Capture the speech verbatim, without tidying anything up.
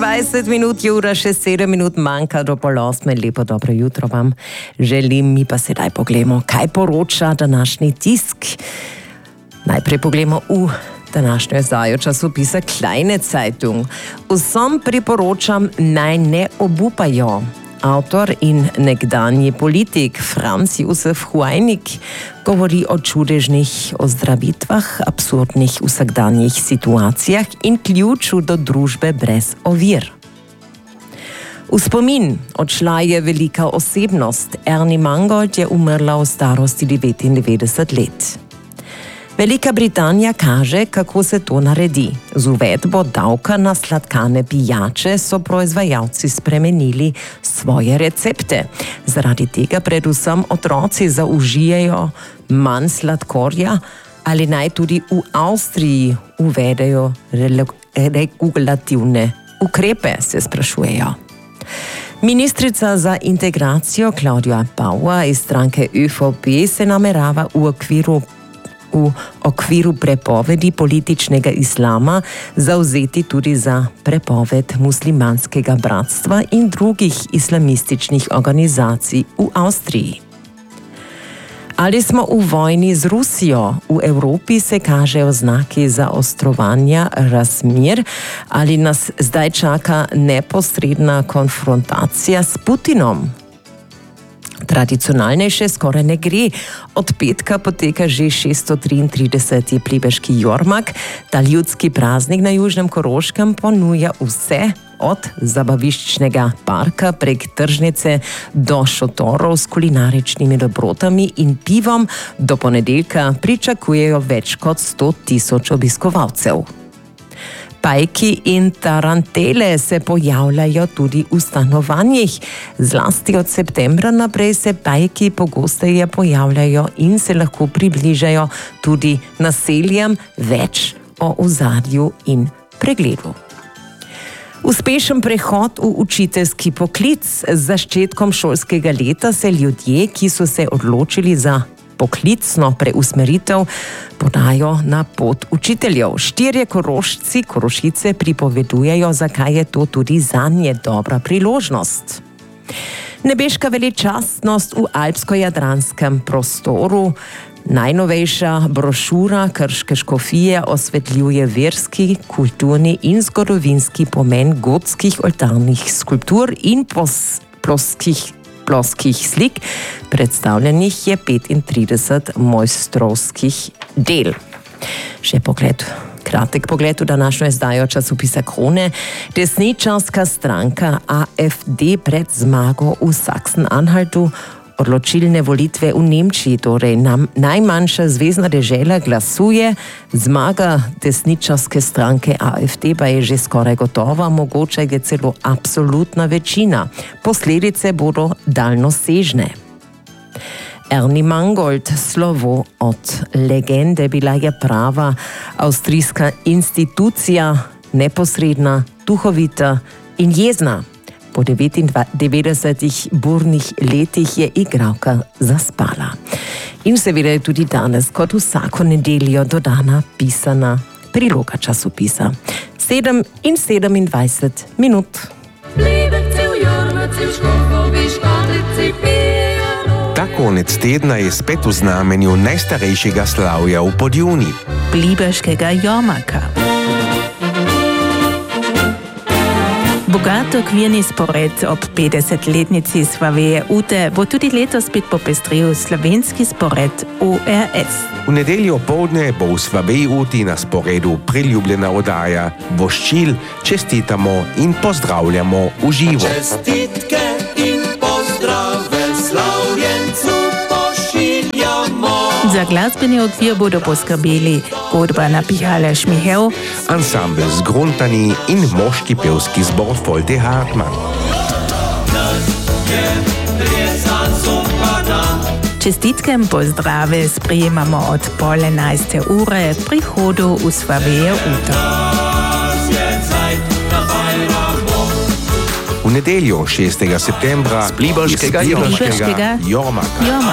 dvajset minut, ura še sedem minut manjka do pol osme. Lepo dobro jutro vam želim, mi pa sedaj pogledamo, kaj poroča današnji tisk. Najprej pogledamo v današnjo izdajo časopisa Kleine Zeitung. Vsem priporočam, naj ne obupajo. Avtor in nekdanji politik Franz Josef Huajnik govori o čudežnih ozdravitvah, absurdnih vsakdanjih situacijah in ključu do družbe brez ovir. V spomin odšla je velika osebnost. Ernie Mangold je umrla v starosti devetindevetdeset let. Velika Britanija kaže, kako se to naredi. Z uvedbo davka na sladkane pijače so proizvajalci spremenili svoje recepte. Zaradi tega predvsem otroci zaužijejo manj sladkorja, ali naj tudi v Avstriji uvedejo regulativne ukrepe, se sprašujejo. Ministrica za integracijo Claudia Bauer iz stranke ÖVP se namerava v okviru v okviru prepovedi političnega islama zavzeti tudi za prepoved muslimanskega bratstva in drugih islamističnih organizacij v Avstriji. Ali smo v vojni z Rusijo? V Evropi se kažejo znaki zaostrovanja razmer, ali nas zdaj čaka neposredna konfrontacija s Putinom? Tradicionalnejše skoraj ne gre. Od petka poteka že šeststo triintrideseti Pliberški Jormak. Ta ljudski praznik na Južnem Koroškem ponuja vse, od zabaviščnega parka prek tržnice do šotorov s kulinaričnimi dobrotami in pivom. Do ponedeljka pričakujejo več kot sto tisoč obiskovalcev. Pajki in tarantele se pojavljajo tudi v stanovanjih. Zlasti od septembra naprej se pajki pogosteje pojavljajo in se lahko približajo tudi naseljem. Več o ozadju in pregledu. Uspešen prehod v učiteljski poklic. Z začetkom šolskega leta se ljudje, ki so se odločili za poklicno preusmeritev, podajo na pot učiteljev. Štirje Korošci, Korošice pripovedujejo, zakaj je to tudi zanje dobra priložnost. Nebeška veličastnost v alpsko-jadranskem prostoru. Najnovejša brošura Krške škofije osvetljuje verski, kulturni in zgodovinski pomen gotskih oltarnih skulptur in pos, ploskih ploskih slik. Predstavljenih je petintrideset mojstrovskih del. Še pogled, kratek pogled v današnjo izdajo časopisa Krone. Desničarska stranka A F D pred zmago v Sachsen-Anhaltu. Odločilne volitve v Nemčiji, torej nam najmanjša zvezna dežela, glasuje. Zmaga desničarske stranke A F D pa je že skoraj gotova, mogoče je celo absolutna večina. Posledice bodo daljnosežne. Ernie Mangold, slovo od legende, bila je prava avstrijska institucija, neposredna, duhovita in jezna. Po devetindevetdesetih burnih letih je igralka zaspala. In seveda je tudi danes, kot vsako nedeljo, dodana pisana priloga časopisa. Sedem in sedemindvajset minut. Ta konec tedna je spet v znamenju najstarejšega slavja v Podjuni. Pliberškega Jormaka. Bogato kvirni spored ob petdesetletnici Svaveje Ute bo tudi letos spet popestril slovenski spored O R S. V nedeljo poldne bo v Svaveji Uti na sporedu priljubljena oddaja Voščil, čestitamo in pozdravljamo v živo. Čestitke in pozdrave slavljencu pošiljamo. Za glasbeni okvir bodo poskrbeli godba Napihale Šmihel, ansambel Zgruntani in moški pevski zbor Folte Hartmann. Čestitke in pozdrave sprejemamo od pol enajste ure pri hodu v Svaveje Uto. V nedeljo šestega septembra z Pliberškega Jormaka. Jormaka.